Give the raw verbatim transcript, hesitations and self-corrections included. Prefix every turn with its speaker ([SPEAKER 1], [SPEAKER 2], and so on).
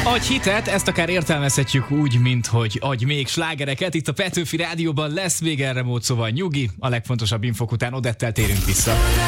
[SPEAKER 1] Adj hitet, ezt akár értelmezhetjük úgy, mint hogy adj még slágereket. Itt a Petőfi Rádióban lesz még erre mód, szóval nyugi, a legfontosabb infok után Odettel térünk vissza.